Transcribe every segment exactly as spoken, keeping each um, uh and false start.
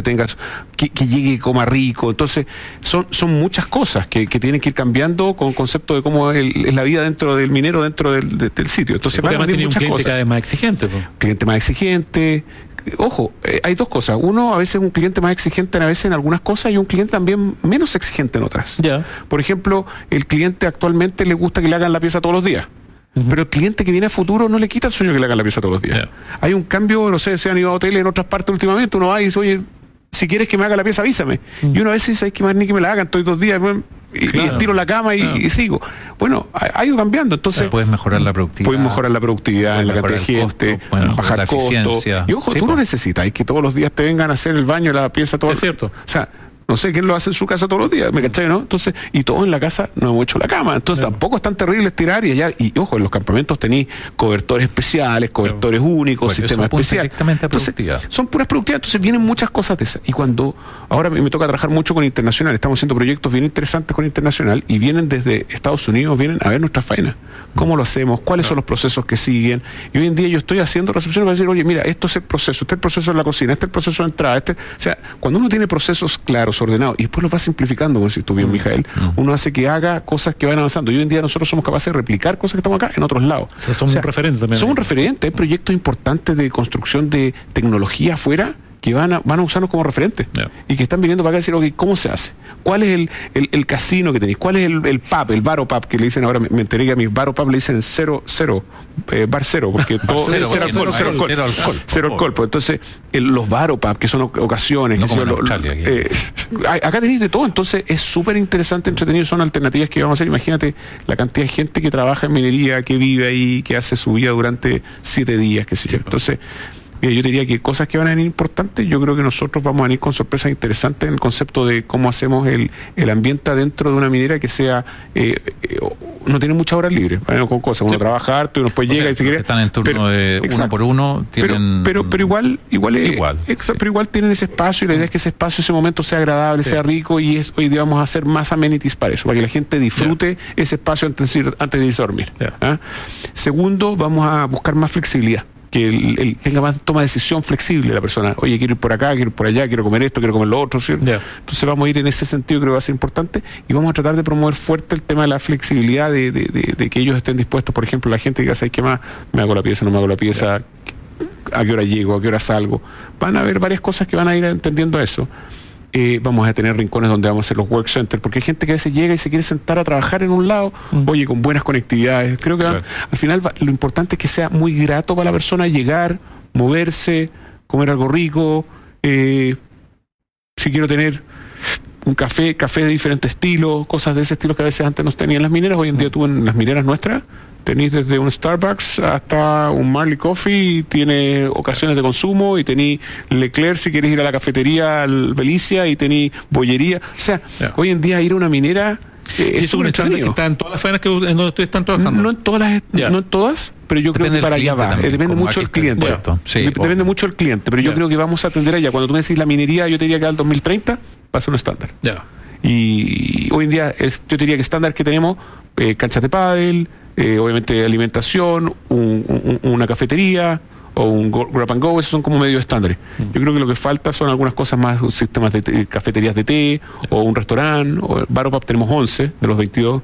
tengas, que, que llegue, coma rico. Entonces, son, son muchas cosas que, que tienen que ir cambiando con el concepto de cómo es, el, es la vida dentro del minero, dentro del, de, del sitio. Entonces, sí, van a venir muchas un cliente cosas. cada vez más exigente. ¿No? Cliente más exigente. Ojo, eh, hay dos cosas. Uno, a veces un cliente más exigente a veces en algunas cosas y un cliente también menos exigente en otras. Ya. Por ejemplo, el cliente actualmente le gusta que le hagan la pieza todos los días. Uh-huh. Pero el cliente que viene a futuro no le quita el sueño que le hagan la pieza todos los días. Yeah. Hay un cambio, no sé, se han ido a hoteles en otras partes últimamente, uno va y dice, oye, si quieres que me haga la pieza, avísame. Uh-huh. Y uno a veces dice, hay que más ni que me la hagan, estoy dos días, y, claro. y estiro la cama y, claro. y sigo. Bueno, ha, ha ido cambiando, entonces... Claro, puedes mejorar la productividad. Puedes mejorar la productividad en la cantidad de gente, costo, bajar costos. Y ojo, sí, tú pues. no necesitas que todos los días te vengan a hacer el baño, la pieza, todo. Es cierto. O sea... No sé quién lo hace en su casa todos los días, ¿me cachai, no? Entonces, y todos en la casa no hemos hecho la cama. Entonces, claro. tampoco es tan terrible estirar y allá, y ojo, en los campamentos tenéis cobertores especiales, cobertores claro. únicos, bueno, sistemas especiales. Entonces, son puras productividades, entonces vienen muchas cosas de esas. Y cuando, ahora me, me toca trabajar mucho con Internacional, estamos haciendo proyectos bien interesantes con Internacional y vienen desde Estados Unidos, vienen a ver nuestras faenas. ¿Cómo lo hacemos? ¿Cuáles claro. son los procesos que siguen? Y hoy en día yo estoy haciendo recepciones para decir, oye, mira, esto es el proceso, este es el proceso de la cocina, este es el proceso de entrada, este, o sea, cuando uno tiene procesos claros, ordenados, y después los va simplificando, como si tú bien, Mijael, uno hace que haga cosas que van avanzando. Y hoy en día nosotros somos capaces de replicar cosas que estamos acá en otros lados. O sea, somos o sea, un referente también. Somos un referente, hay proyectos importantes de construcción de tecnología afuera que van a, van a usarnos como referente yeah. y que están viniendo para acá a decir, ok, ¿cómo se hace? ¿Cuál es el, el, el casino que tenéis? ¿Cuál es el, el pub, el bar o pub que le dicen ahora? Me, me enteré que a mis bar o pub le dicen cero, cero, eh, bar cero, porque todo cero, cero, alcohol, cero, alcohol, cero alcohol. Cero alcohol. Pues entonces, el, los bar o pub, que son ocasiones, no que como lo, Charlie, eh, acá tenéis de todo, entonces es súper interesante, entretenido, son alternativas que vamos a hacer. Imagínate la cantidad de gente que trabaja en minería, que vive ahí, que hace su vida durante siete días, qué sé yo. Entonces, yo te diría que cosas que van a venir importantes, yo creo que nosotros vamos a venir con sorpresas interesantes en el concepto de cómo hacemos el, el ambiente adentro de una minera que sea, eh, eh, no tiene muchas horas libres, ¿vale? Con cosas, uno sí. trabaja harto y después llega sea, y se quiere... Están en turno pero, de uno exacto. por uno, tienen... Pero, pero, pero igual, igual, es, igual ex, sí. pero igual tienen ese espacio y la idea es que ese espacio, ese momento sea agradable, sí. sea rico y es, hoy día vamos a hacer más amenities para eso, para que la gente disfrute yeah. ese espacio antes de, ir, antes de irse a dormir. Yeah. ¿ah? Segundo, vamos a buscar más flexibilidad. Que el, el tenga más toma de decisión flexible la persona. Oye, quiero ir por acá, quiero ir por allá, quiero comer esto, quiero comer lo otro, ¿cierto? Yeah. Entonces vamos a ir en ese sentido, creo que va a ser importante, y vamos a tratar de promover fuerte el tema de la flexibilidad, de, de, de, de que ellos estén dispuestos, por ejemplo, la gente que hace, ¿qué más? Me hago la pieza, no me hago la pieza, yeah. a qué hora llego, a qué hora salgo. Van a haber varias cosas que van a ir entendiendo eso. Eh, vamos a tener rincones donde vamos a hacer los work centers, porque hay gente que a veces llega y se quiere sentar a trabajar en un lado, mm. oye, con buenas conectividades. Creo que claro. va, al final va, lo importante es que sea muy grato para la persona llegar, moverse, comer algo rico, eh, si quiero tener un café, café de diferente estilo, cosas de ese estilo que a veces antes no tenían las mineras, hoy en día tú en las mineras nuestras tenéis desde un Starbucks hasta un Marley Coffee, y tiene ocasiones de consumo, y tenéis Leclerc si queréis ir a la cafetería al Belicia, y tenéis bollería. O sea, yeah. hoy en día ir a una minera eh, ¿Y es un estándar que está en todas las faenas que en donde ustedes están trabajando? No en todas las, yeah. no en todas, pero yo depende creo que para allá va. También, depende mucho del cliente. Bueno, sí, Dep depende mucho del cliente, pero yeah. yo creo que vamos a atender allá. Cuando tú me decís la minería, yo te diría que al dos mil treinta va a ser un estándar. Yeah. Y hoy en día, el, yo te diría que estándar que tenemos, eh, canchas de pádel, eh, obviamente alimentación, un, un, una cafetería o un grab and go, esos son como medios estándares. Mm. Yo creo que lo que falta son algunas cosas más, sistemas de té, cafeterías de té, yeah. o un restaurante, o bar o pub tenemos once de los veintidós.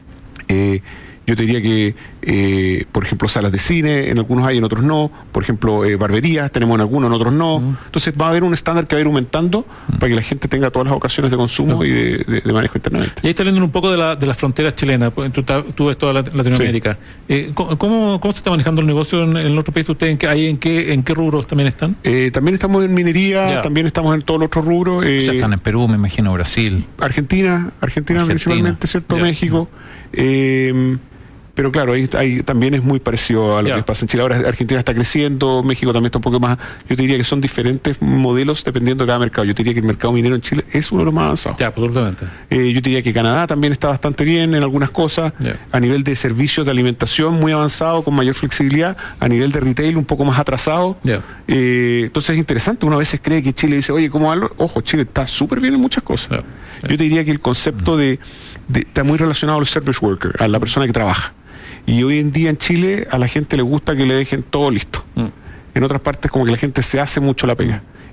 Eh, yo te diría que, eh, por ejemplo, salas de cine, en algunos hay, en otros no. Por ejemplo, eh, barberías, tenemos en algunos, en otros no. Uh-huh. Entonces va a haber un estándar que va a ir aumentando uh-huh. para que la gente tenga todas las ocasiones de consumo uh-huh. y de, de, de manejo internamente. Y ahí está hablando un poco de, la, de las fronteras chilenas. Tú, tú ves toda Latinoamérica. Sí. Eh, ¿cómo, ¿cómo se está manejando el negocio en, en el otro país? ¿Ustedes en qué, ahí, en qué, en qué rubros también están? Eh, también estamos en minería, yeah. también estamos en todos los otros rubros. Eh, o sea, están en Perú, me imagino, Brasil. Argentina, Argentina, Argentina. principalmente, ¿cierto? Yeah. México. Eh, Pero claro, ahí, ahí también es muy parecido a lo yeah. que pasa en Chile. Ahora Argentina está creciendo, México también está un poco más. Yo te diría que son diferentes modelos dependiendo de cada mercado. Yo te diría que el mercado minero en Chile es uno de los más avanzados. Ya, yeah, absolutamente. Eh, yo te diría que Canadá también está bastante bien en algunas cosas. Yeah. A nivel de servicios de alimentación muy avanzado, con mayor flexibilidad. A nivel de retail un poco más atrasado. Yeah. Eh, entonces es interesante. Uno a veces cree que Chile dice, oye, ¿cómo algo? Ojo, Chile está súper bien en muchas cosas. Yeah. Yeah. Yo te diría que el concepto de, de está muy relacionado al service worker, a la persona que trabaja. Y hoy en día en Chile a la gente le gusta que le dejen todo listo. Mm. En otras partes como que la gente se hace mucho la pega.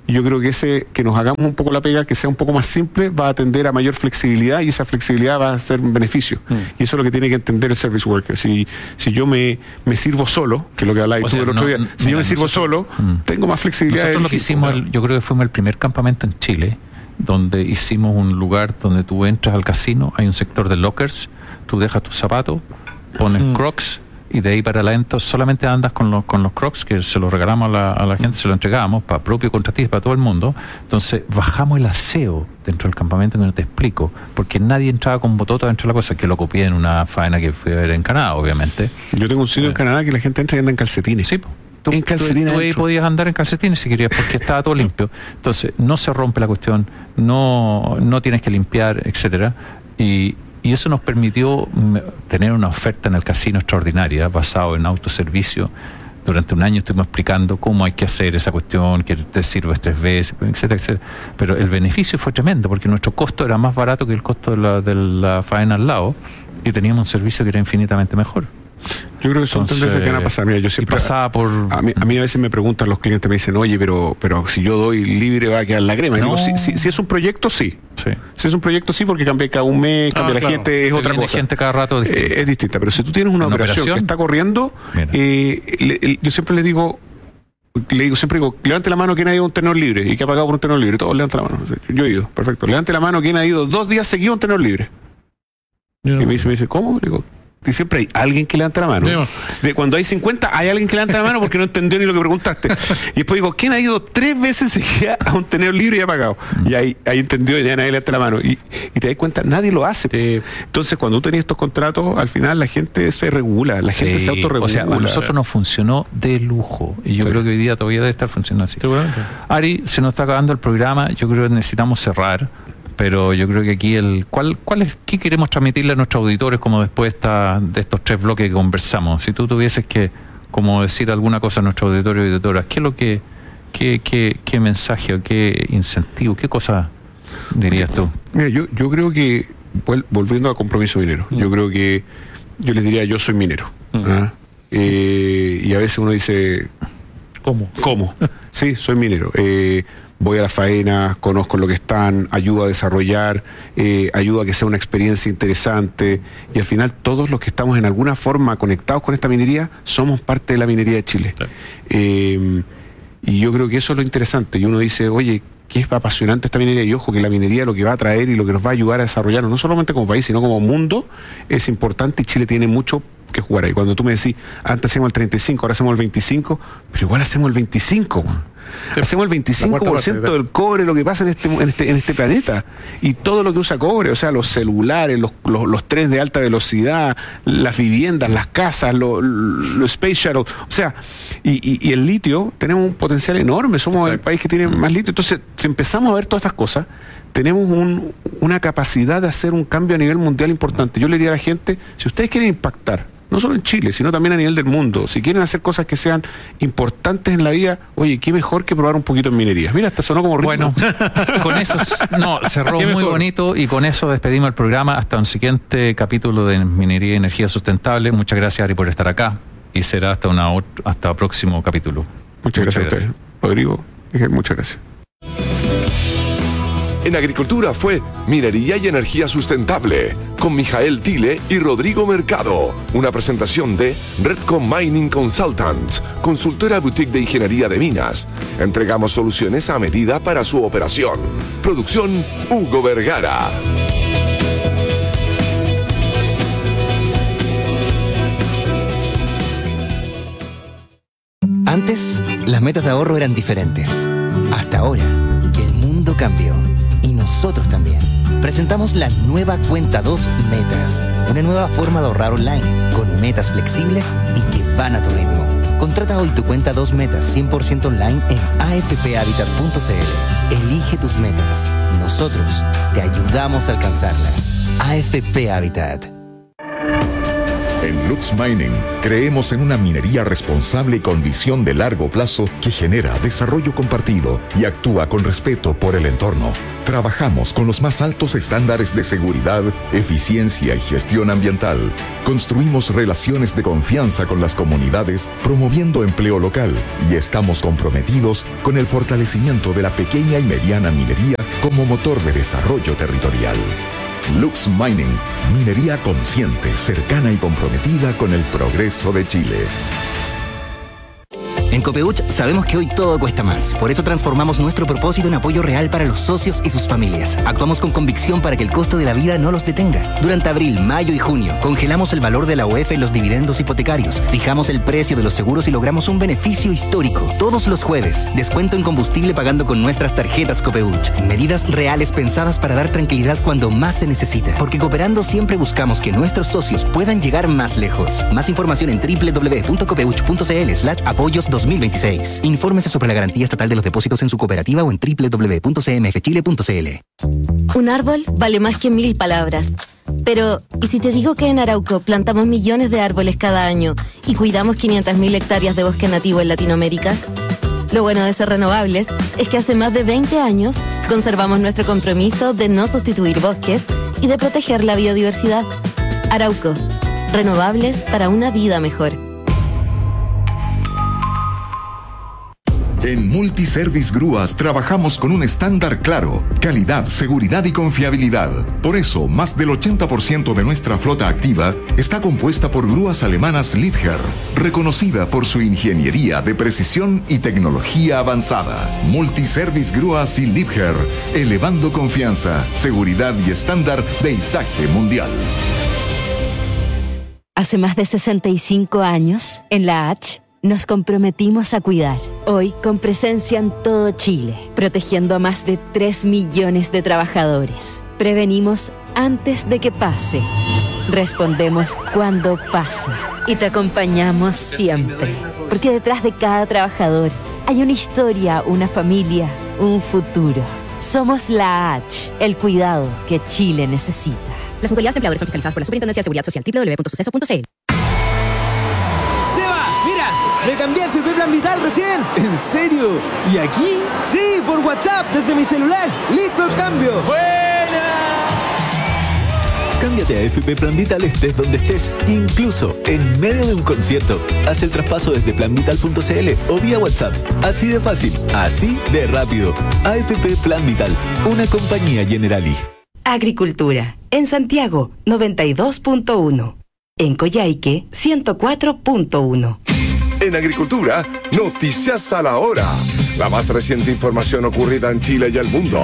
Y yo creo que ese que nos hagamos un poco la pega, que sea un poco más simple, va a atender a mayor flexibilidad y esa flexibilidad va a ser un beneficio. Mm. Y eso es lo que tiene que entender el service worker. Si, si yo me, me sirvo solo, que es lo que habláis tú el otro no, día, si mira, yo me sirvo nosotros, solo, mm. tengo más flexibilidad. Nosotros lo que hicimos, el, yo creo que fuimos el primer campamento en Chile, donde hicimos un lugar donde tú entras al casino, hay un sector de lockers, tú dejas tus zapatos, pones mm. Crocs, y de ahí para adelante solamente andas con los con los Crocs, que se los regalamos a la, a la gente, se los entregamos para propio contratista, para todo el mundo. Entonces bajamos el aseo dentro del campamento, que no te explico, porque nadie entraba con botota dentro de la cosa, que lo copié en una faena que fui a ver en Canadá, obviamente. Yo tengo un sitio eh. en Canadá que la gente entra y anda en calcetines. Sí, tú, en calcetines. Tú, tú ahí podías andar en calcetines si querías, porque estaba todo limpio. Entonces no se rompe la cuestión, no, no tienes que limpiar, etcétera. Y Y eso nos permitió tener una oferta en el casino extraordinaria, basado en autoservicio. Durante un año estuvimos explicando cómo hay que hacer esa cuestión, que te sirves tres veces, etcétera, etcétera. Pero el beneficio fue tremendo, porque nuestro costo era más barato que el costo de la, de la faena al lado, y teníamos un servicio que era infinitamente mejor. Yo creo que son Entonces, tendencias que van a pasar. Mira, yo siempre, pasaba por... a, mí, a mí a veces me preguntan los clientes, me dicen, oye, pero pero si yo doy libre va a quedar la crema. No. Digo, si, si, si es un proyecto, sí. sí. Si es un proyecto, sí, porque cambia cada un mes, cambia ah, la claro. gente, es otra cosa. gente cada rato es distinta. Eh, es distinta. Pero si tú tienes una, una operación, operación que está corriendo, eh, le, le, yo siempre les digo, le digo, siempre digo, levante la mano quien ha ido a un tenedor libre y que ha pagado por un tenedor libre. Todos levanten la mano. Yo he ido, perfecto. Levante la mano quien ha ido dos días seguidos a un tenedor libre. No. Y me dice, me dice, ¿cómo? Le digo, y siempre hay alguien que levanta la mano. De cuando hay cincuenta, hay alguien que levanta la mano porque no entendió ni lo que preguntaste. Y después digo, ¿quién ha ido tres veces seguidas a un tenedor libre y ha pagado? Y ahí, ahí entendió y ya nadie levanta la mano. Y, y te das cuenta, nadie lo hace. Sí. Entonces, cuando tú tenías estos contratos, al final la gente se regula, la gente sí. se autorregula. O sea, a nosotros nos funcionó de lujo. Y yo sí. creo que hoy día todavía debe estar funcionando así. Seguramente. Ari, se nos está acabando el programa. Yo creo que necesitamos cerrar. Pero yo creo que aquí el ¿cuál, cuál es qué queremos transmitirle a nuestros auditores como después esta, de estos tres bloques que conversamos? Si tú tuvieses que como decir alguna cosa a nuestros auditores y auditoras, ¿qué es lo que qué, qué, qué mensaje o qué incentivo, qué cosa dirías tú? Mira, yo, yo creo que volviendo a compromiso minero, mm. yo creo que yo les diría yo soy minero. Mm. ¿ah? Eh, y a veces uno dice ¿cómo? ¿Cómo? Sí, soy minero. Eh, voy a las faenas, conozco lo que están, ayudo a desarrollar, eh, ayudo a que sea una experiencia interesante, y al final todos los que estamos en alguna forma conectados con esta minería somos parte de la minería de Chile. Sí. Eh, y yo creo que eso es lo interesante, y uno dice, oye, qué es apasionante esta minería, y ojo que la minería lo que va a traer y lo que nos va a ayudar a desarrollarnos, no solamente como país, sino como mundo, es importante, y Chile tiene mucho que jugar ahí. Cuando tú me decís, antes hacemos el treinta y cinco, ahora hacemos el veinticinco, pero igual hacemos el veinticinco, sí. Hacemos el veinticinco por ciento del cobre, lo que pasa en este, en este en este planeta, y todo lo que usa cobre, o sea, los celulares, los, los, los trenes de alta velocidad, las viviendas, las casas, los lo Space Shuttle, o sea, y, y, y el litio, tenemos un potencial enorme, somos el país que tiene más litio. Entonces, si empezamos a ver todas estas cosas, tenemos un, una capacidad de hacer un cambio a nivel mundial importante. Yo le diría a la gente, si ustedes quieren impactar, no solo en Chile, sino también a nivel del mundo, si quieren hacer cosas que sean importantes en la vida, oye, qué mejor que probar un poquito en minerías. Mira, hasta sonó como ritmo. Bueno, con eso, no, cerró muy bonito, y con eso despedimos el programa hasta un siguiente capítulo de Minería y Energía Sustentable. Muchas gracias, Ari, por estar acá, y será hasta una hasta el próximo capítulo. Muchas, muchas gracias, gracias a ustedes. Rodrigo, muchas gracias. En Agricultura fue Minería y Energía Sustentable, con Mijael Tile y Rodrigo Mercado. Una presentación de Redcon Mining Consultants, consultora boutique de ingeniería de minas. Entregamos soluciones a medida para su operación. Producción Hugo Vergara. Antes, las metas de ahorro eran diferentes. Hasta ahora, que el mundo cambió. Y nosotros también. Presentamos la nueva Cuenta dos Metas. Una nueva forma de ahorrar online, con metas flexibles y que van a tu ritmo. Contrata hoy tu Cuenta dos Metas cien por ciento online en a f p habitat punto c l. Elige tus metas. Nosotros te ayudamos a alcanzarlas. A F P Habitat. En Lux Mining creemos en una minería responsable con visión de largo plazo que genera desarrollo compartido y actúa con respeto por el entorno. Trabajamos con los más altos estándares de seguridad, eficiencia y gestión ambiental. Construimos relaciones de confianza con las comunidades, promoviendo empleo local, y estamos comprometidos con el fortalecimiento de la pequeña y mediana minería como motor de desarrollo territorial. Lux Mining, minería consciente, cercana y comprometida con el progreso de Chile. En Copeuch sabemos que hoy todo cuesta más. Por eso transformamos nuestro propósito en apoyo real para los socios y sus familias. Actuamos con convicción para que el costo de la vida no los detenga. Durante abril, mayo y junio, congelamos el valor de la U E F en los dividendos hipotecarios. Fijamos el precio de los seguros y logramos un beneficio histórico. Todos los jueves, descuento en combustible pagando con nuestras tarjetas Copeuch. Medidas reales pensadas para dar tranquilidad cuando más se necesita. Porque cooperando siempre buscamos que nuestros socios puedan llegar más lejos. Más información en doble u doble u doble u punto copeuch punto c l slash apoyos dos mil veintiséis. Infórmese sobre la garantía estatal de los depósitos en su cooperativa o en doble u doble u doble u punto c m f chile punto c l. Un árbol vale más que mil palabras. Pero, ¿y si te digo que en Arauco plantamos millones de árboles cada año y cuidamos quinientas mil hectáreas de bosque nativo en Latinoamérica? Lo bueno de ser renovables es que hace más de veinte años conservamos nuestro compromiso de no sustituir bosques y de proteger la biodiversidad. Arauco, renovables para una vida mejor. En Multiservice Grúas trabajamos con un estándar claro: calidad, seguridad y confiabilidad. Por eso, más del ochenta por ciento de nuestra flota activa está compuesta por grúas alemanas Liebherr, reconocida por su ingeniería de precisión y tecnología avanzada. Multiservice Grúas y Liebherr, elevando confianza, seguridad y estándar de izaje mundial. Hace más de sesenta y cinco años, en la H, nos comprometimos a cuidar, hoy con presencia en todo Chile, protegiendo a más de tres millones de trabajadores. Prevenimos antes de que pase, respondemos cuando pasa y te acompañamos siempre, porque detrás de cada trabajador hay una historia, una familia, un futuro. Somos la H, el cuidado que Chile necesita. Las autoridades empleadoras son fiscalizadas por la Superintendencia de Seguridad Social. doble u doble u doble u punto suceso punto c l. Me cambié a F P Plan Vital recién. ¿En serio? ¿Y aquí? Sí, por WhatsApp, desde mi celular. ¡Listo el cambio! ¡Buena! Cámbiate a F P Plan Vital estés donde estés, incluso en medio de un concierto. Haz el traspaso desde plan vital punto c l o vía WhatsApp. Así de fácil, así de rápido. A F P Plan Vital, una compañía Generali. Agricultura. En Santiago, noventa y dos punto uno. En Coyhaique, ciento cuatro punto uno. En Agricultura, noticias a la hora. La más reciente información ocurrida en Chile y el mundo.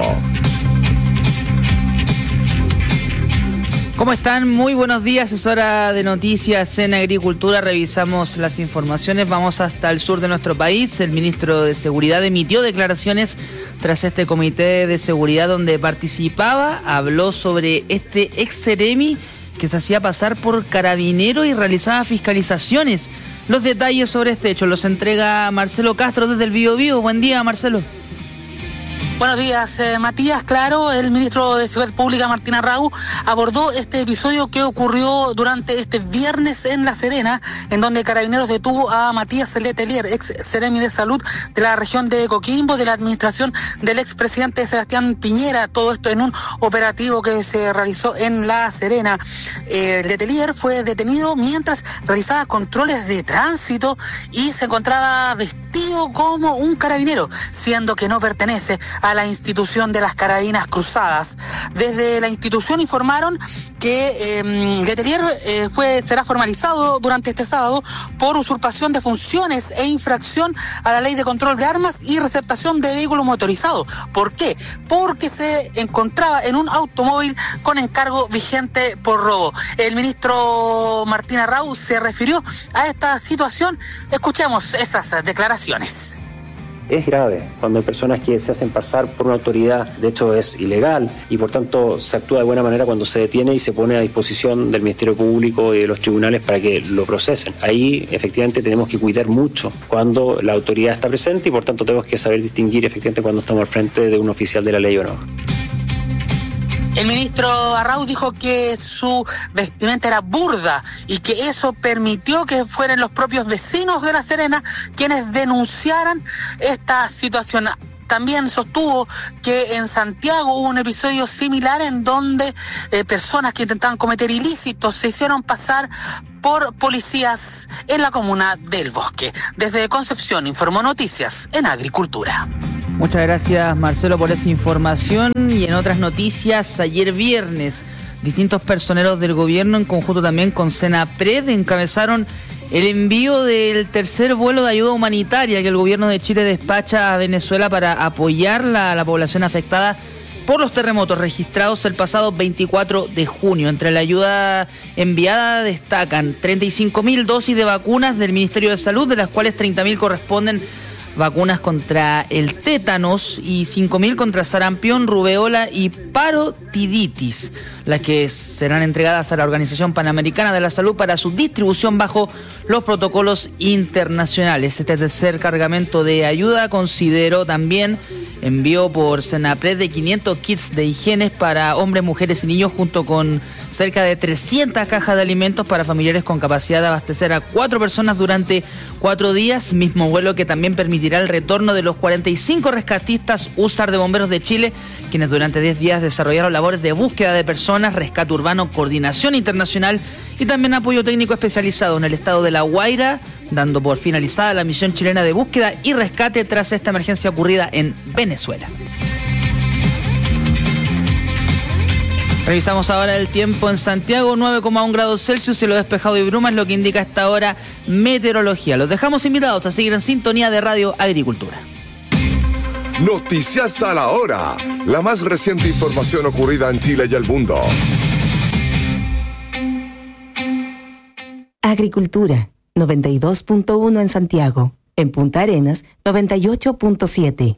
¿Cómo están? Muy buenos días, es hora de noticias en Agricultura. Revisamos las informaciones, vamos hasta el sur de nuestro país. El ministro de Seguridad emitió declaraciones tras este comité de seguridad donde participaba. Habló sobre este ex seremi que se hacía pasar por carabinero y realizaba fiscalizaciones. Los detalles sobre este hecho los entrega Marcelo Castro desde el Bío Bío. Buen día, Marcelo. Buenos días, eh, Matías. Claro, el ministro de Seguridad Pública, Martín Arrau, abordó este episodio que ocurrió durante este viernes en La Serena, en donde Carabineros detuvo a Matías Letelier, ex seremi de salud de la región de Coquimbo, de la administración del expresidente Sebastián Piñera. Todo esto en un operativo que se realizó en La Serena. Eh, Letelier fue detenido mientras realizaba controles de tránsito y se encontraba vestido como un carabinero, siendo que no pertenece a la institución de las Carabinas Cruzadas. Desde la institución informaron que eh, Letelier eh, fue, será formalizado durante este sábado por usurpación de funciones e infracción a la ley de control de armas y receptación de vehículos motorizados. ¿Por qué? Porque se encontraba en un automóvil con encargo vigente por robo. El ministro Martín Arrau se refirió a esta situación. Escuchemos esas declaraciones. Es grave cuando hay personas que se hacen pasar por una autoridad, de hecho es ilegal, y por tanto se actúa de buena manera cuando se detiene y se pone a disposición del Ministerio Público y de los tribunales para que lo procesen. Ahí efectivamente tenemos que cuidar mucho cuando la autoridad está presente y por tanto tenemos que saber distinguir efectivamente cuando estamos al frente de un oficial de la ley o no. El ministro Arrau dijo que su vestimenta era burda y que eso permitió que fueran los propios vecinos de La Serena quienes denunciaran esta situación. También sostuvo que en Santiago hubo un episodio similar en donde eh, personas que intentaban cometer ilícitos se hicieron pasar por policías en la comuna del Bosque. Desde Concepción informó Noticias en Agricultura. Muchas gracias, Marcelo, por esa información. Y en otras noticias, ayer viernes, distintos personeros del gobierno, en conjunto también con Senapred, encabezaron el envío del tercer vuelo de ayuda humanitaria que el gobierno de Chile despacha a Venezuela para apoyar la, la población afectada por los terremotos registrados el pasado veinticuatro de junio. Entre la ayuda enviada destacan treinta y cinco mil dosis de vacunas del Ministerio de Salud, de las cuales treinta mil corresponden vacunas contra el tétanos y cinco mil contra sarampión, rubeola y parotiditis, las que serán entregadas a la Organización Panamericana de la Salud para su distribución bajo los protocolos internacionales. Este tercer cargamento de ayuda consideró también envío por Senapred de quinientos kits de higiene para hombres, mujeres y niños, junto con cerca de trescientas cajas de alimentos para familiares con capacidad de abastecer a cuatro personas durante cuatro días, mismo vuelo que también permitirá el retorno de los cuarenta y cinco rescatistas U S A R de Bomberos de Chile, quienes durante diez días desarrollaron labores de búsqueda de personas, rescate urbano, coordinación internacional y también apoyo técnico especializado en el estado de La Guaira, dando por finalizada la misión chilena de búsqueda y rescate tras esta emergencia ocurrida en Venezuela. Revisamos ahora el tiempo en Santiago, nueve coma uno grados Celsius, cielo despejado y brumas, lo que indica esta hora meteorología. Los dejamos invitados a seguir en sintonía de Radio Agricultura. Noticias a la hora, la más reciente información ocurrida en Chile y el mundo. Agricultura, noventa y dos punto uno en Santiago. En Punta Arenas, noventa y ocho punto siete.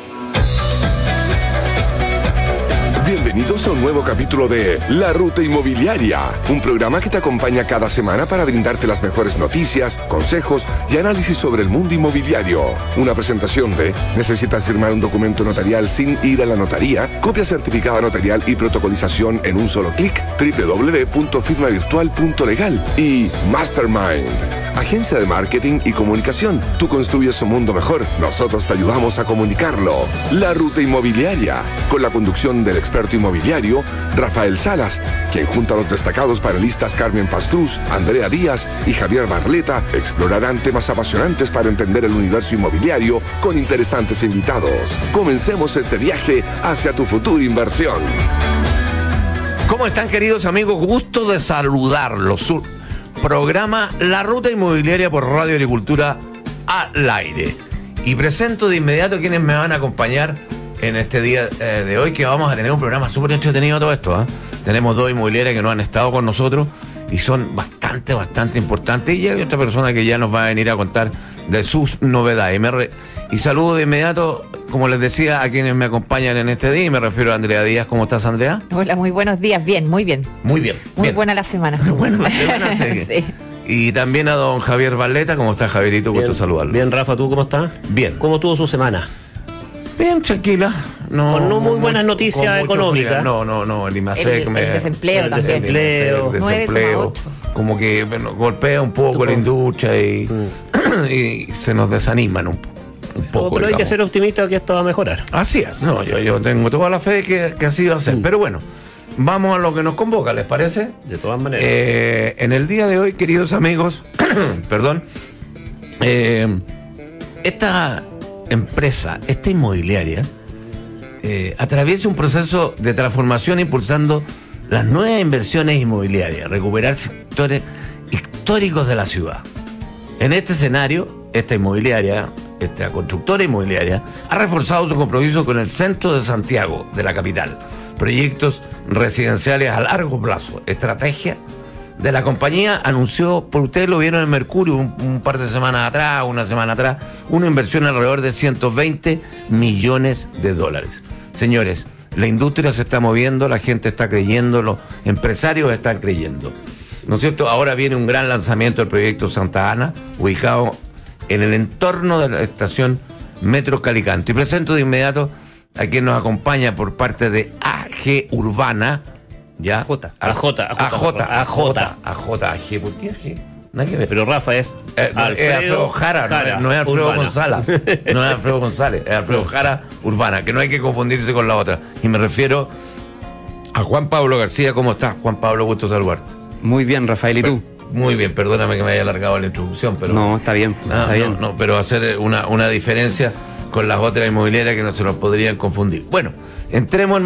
Bienvenidos a un nuevo capítulo de La Ruta Inmobiliaria, un programa que te acompaña cada semana para brindarte las mejores noticias, consejos y análisis sobre el mundo inmobiliario. Una presentación de ¿necesitas firmar un documento notarial sin ir a la notaría? Copia certificada notarial y protocolización en un solo clic. doble u doble u doble u punto firma virtual punto legal. Y Mastermind, agencia de marketing y comunicación. Tú construyes un mundo mejor, nosotros te ayudamos a comunicarlo. La Ruta Inmobiliaria, con la conducción del experto inmobiliario Rafael Salas, quien junto a los destacados panelistas Carmen Pastruz, Andrea Díaz y Javier Barleta explorarán temas apasionantes para entender el universo inmobiliario con interesantes invitados. Comencemos este viaje hacia tu futura inversión. ¿Cómo están, queridos amigos? Gusto de saludarlos. Programa La Ruta Inmobiliaria por Radio Agricultura al aire. Y presento de inmediato quienes me van a acompañar en este día eh, de hoy, que vamos a tener un programa súper entretenido todo esto, ¿eh? Tenemos dos inmobiliarias que no han estado con nosotros y son bastante, bastante importantes, y hay otra persona que ya nos va a venir a contar de sus novedades. Y, me re... y saludo de inmediato, como les decía, a quienes me acompañan en este día, y me refiero a Andrea Díaz. ¿Cómo estás, Andrea? Hola, muy buenos días. Bien, muy bien. Muy bien. Muy bien. buena la semana. Muy buena la semana, sí. Sí. Y también a don Javier Barleta. ¿Cómo estás, Javierito? Gusto saludarlo. Bien, Rafa, ¿tú cómo estás? Bien. ¿Cómo estuvo su semana? Bien, tranquila. No, con no muy con buenas mucho, noticias económicas. No, no, no, el IMASEC el, me... el desempleo el también. Desempleo, el desempleo. Como que bueno, golpea un poco la industria y, mm. y se nos desaniman un, un poco. No, pero hay digamos. que ser optimista que esto va a mejorar. Así es. No, yo, yo tengo toda la fe que, que así va a ser. Mm. Pero bueno, vamos a lo que nos convoca, ¿les parece? De todas maneras. Eh, en el día de hoy, queridos amigos, perdón, eh, esta empresa, esta inmobiliaria, Eh, atraviesa un proceso de transformación impulsando las nuevas inversiones inmobiliarias, recuperar sectores históricos de la ciudad. En este escenario, esta inmobiliaria, esta constructora inmobiliaria, ha reforzado su compromiso con el centro de Santiago, de la capital, proyectos residenciales a largo plazo, estrategia de la compañía. Anunció, por ustedes lo vieron en Mercurio un, un par de semanas atrás, una semana atrás, una inversión alrededor de ciento veinte millones de dólares. Señores, la industria se está moviendo, la gente está creyendo, los empresarios están creyendo. ¿No es cierto? Ahora viene un gran lanzamiento del proyecto Santa Ana, ubicado en el entorno de la estación Metro Calicanto. Y presento de inmediato a quien nos acompaña por parte de A G G Urbana, ¿ya? J. A J. A J. A J. A J. A G. ¿Por qué A G? Nada que ver. Pero Rafa es eh, no, Alfredo, es Alfredo Jara, Jara, no, no es Alfredo Urbana. González. No es Alfredo González, es Alfredo Jara Urbana, que no hay que confundirse con la otra. Y me refiero a Juan Pablo García. ¿Cómo estás, Juan Pablo? Gusto saludarte. Muy bien, Rafael, ¿y tú? Muy bien, perdóname que me haya alargado la introducción, pero... No, está bien, Ah, está no, bien. no, pero hacer una, una diferencia con las otras inmobiliarias que no se nos podrían confundir. Bueno, entremos en